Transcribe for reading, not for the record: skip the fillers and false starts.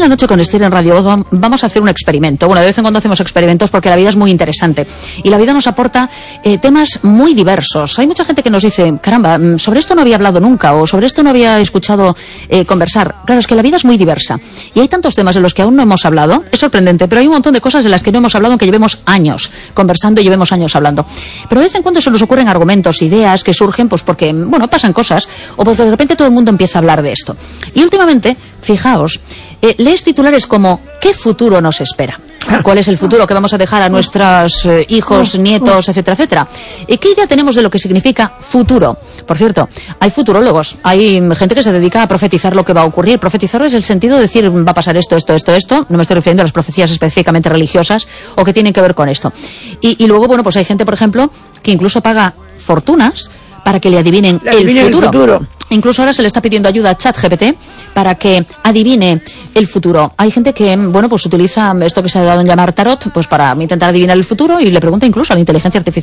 noche con Esther en Radio Voz vamos a hacer un experimento. Bueno, de vez en cuando hacemos experimentos porque la vida es muy interesante y la vida nos aporta temas muy diversos. Hay mucha gente que nos dice, caramba, sobre esto no había hablado nunca o sobre esto no había escuchado conversar. Claro, es que la vida es muy diversa y hay tantos temas de los que aún no hemos hablado. Es sorprendente, pero hay un montón de cosas de las que no hemos hablado aunque llevemos años conversando y llevemos años hablando. Pero de vez en cuando se nos ocurren argumentos, ideas que surgen pues porque, bueno, pasan cosas o porque de repente todo el mundo empieza a hablar de esto. Y últimamente, fijaos, lees titulares como ¿qué futuro nos espera? ¿Cuál es el futuro que vamos a dejar a nuestros hijos, nietos, etcétera, etcétera? ¿Qué idea tenemos de lo que significa futuro? Por cierto, hay futurólogos, hay gente que se dedica a profetizar lo que va a ocurrir. Profetizar es el sentido de decir va a pasar esto. No me estoy refiriendo a las profecías específicamente religiosas o que tienen que ver con esto. Y luego, bueno, pues hay gente, por ejemplo, que incluso paga fortunas para que le adivinen el futuro. Incluso ahora se le está pidiendo ayuda a ChatGPT para que adivine el futuro. Hay gente que, bueno, pues utiliza esto que se ha dado en llamar tarot, pues para intentar adivinar el futuro y le pregunta incluso a la inteligencia artificial